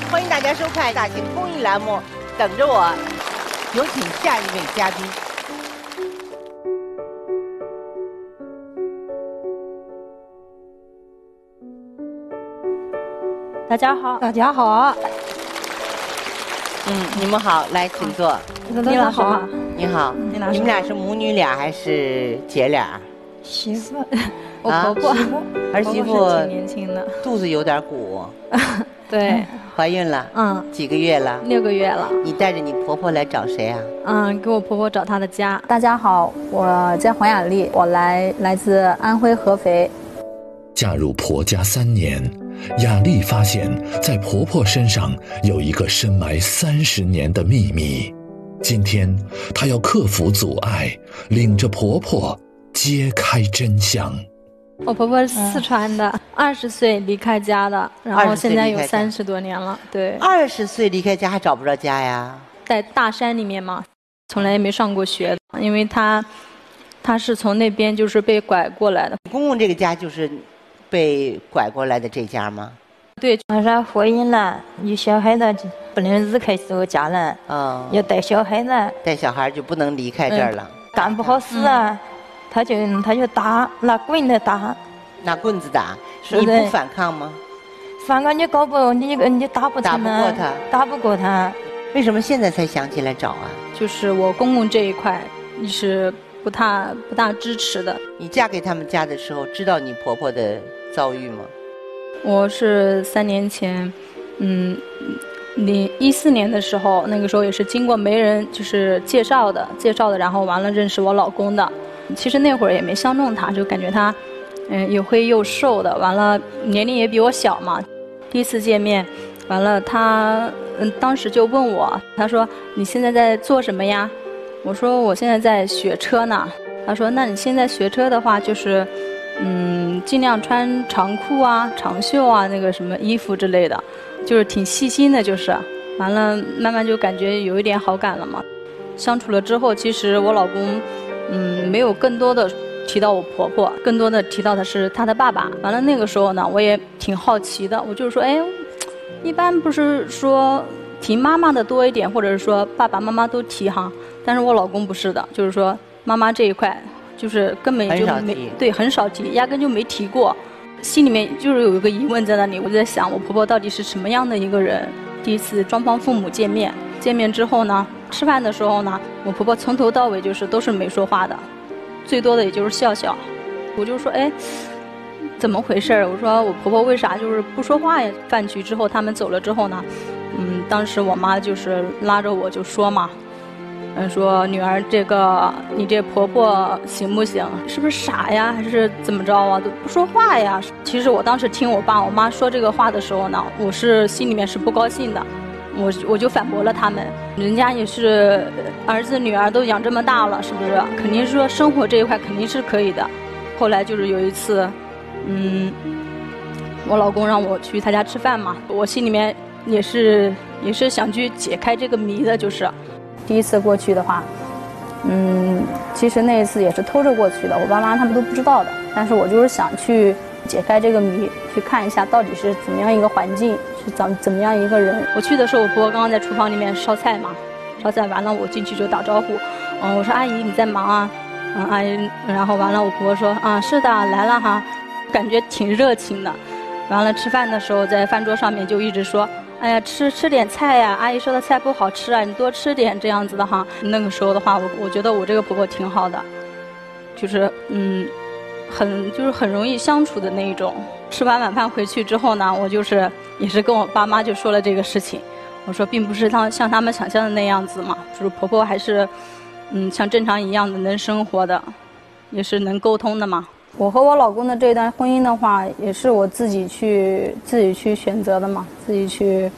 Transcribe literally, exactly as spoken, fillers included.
欢迎大家收看大型公益栏目《等着我》，有请下一位嘉宾。 大家好， 大家好。 嗯，你们好，来，请坐。 你老师好， 你好，你们俩是母女俩还是姐俩？ 媳妇， 我婆婆， 儿媳妇挺年轻的， 肚子有点鼓。 对， 怀孕了， 嗯， 几个月了？ 六个月了。 你带着你婆婆来找谁啊？ 嗯，给我婆婆找她的家。 大家好，我叫黄雅丽，我来来自安徽合肥。 嫁入婆家三年，雅丽发现在婆婆身上有一个深埋三十年的秘密。今天她要克服阻碍，领着婆婆揭开真相。 我婆婆是四川的，二十岁离开家的，然后现在有三十多年了。对， 二十岁离开家还找不着家呀？ 在大山里面嘛，从来也没上过学，因为她她是从那边就是被拐过来的。 公公这个家就是被拐过来的这家吗？ 对， 马上婚姻了，有小孩了，不能离开这个家人， 嗯， 要带小孩子， 带小孩就不能离开这儿了。 嗯、干不好事啊，嗯、他就他就打，拿棍子打， 拿棍子打。你不反抗吗？ 反抗你搞不，你你打不打不过他， 打不过他。 为什么现在才想起来找啊？ 就是我公公这一块是不大不大支持的。 你嫁给他们家的时候，知道你婆婆的遭遇吗？ 我是三年前，嗯，你一四年的时候，那个时候也是经过媒人就是介绍的，介绍的，然后完了认识我老公的。其实那会儿也没相中他，就感觉他，嗯，又黑又瘦的，完了年龄也比我小嘛。第一次见面，完了他，嗯，当时就问我，他说你现在在做什么呀？我说我现在在学车呢。他说那你现在学车的话，就是。嗯，尽量穿长裤啊、长袖啊，那个什么衣服之类的，就是挺细心的，就是。完了，慢慢就感觉有一点好感了嘛。相处了之后，其实我老公，嗯，没有更多的提到我婆婆，更多的提到的是他的爸爸。完了那个时候呢，我也挺好奇的，我就是说，哎，一般不是说提妈妈的多一点，或者是说爸爸妈妈都提哈，但是我老公不是的，就是说妈妈这一块。就是根本就没对很少提，压根就没提过，心里面就是有一个疑问在那里。我就在想，我婆婆到底是什么样的一个人？第一次双方父母见面，见面之后呢，吃饭的时候呢，我婆婆从头到尾就是都是没说话的，最多的也就是笑笑。我就说，哎，怎么回事？我说我婆婆为啥就是不说话呀？饭局之后他们走了之后呢，嗯，当时我妈就是拉着我就说嘛。嗯，说女儿，这个你这婆婆行不行？是不是傻呀？还是怎么着啊？都不说话呀？其实我当时听我爸我妈说这个话的时候呢，我是心里面是不高兴的，我我就反驳了他们。人家也是儿子女儿都养这么大了，是不是？肯定是说生活这一块肯定是可以的。后来就是有一次，嗯，我老公让我去他家吃饭嘛，我心里面也是也是想去解开这个谜的，就是。 第一次过去的话，嗯，其实那一次也是偷着过去的，我爸妈他们都不知道的。但是我就是想去解开这个谜，去看一下到底是怎么样一个环境，是怎怎么样一个人。 我去的时候，我婆婆刚刚在厨房里面烧菜嘛，烧菜完了，我进去就打招呼，嗯，我说阿姨你在忙啊，嗯，阿姨，然后完了，我婆婆说啊是的，来了哈，感觉挺热情的。完了吃饭的时候，在饭桌上面就一直说。哎呀，吃吃点菜呀！阿姨说的菜不好吃啊，你多吃点这样子的哈。那个时候的话，我我觉得我这个婆婆挺好的，就是嗯，很就是很容易相处的那一种。吃完晚饭回去之后呢，我就是也是跟我爸妈就说了这个事情。我说并不是像像他们想象的那样子嘛，就是婆婆还是嗯像正常一样的能生活的，也是能沟通的嘛。 我和我老公的这段婚姻的话，也是我自己去自己去选择的嘛，自己去